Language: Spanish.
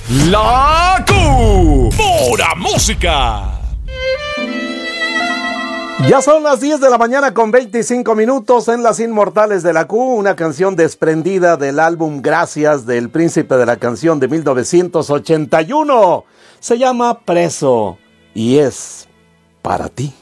La Pura Música. Ya son las 10 de la mañana con 25 minutos en Las Inmortales de la Q, una canción desprendida del álbum Gracias del Príncipe de la Canción de 1981. Se llama Preso y es para ti.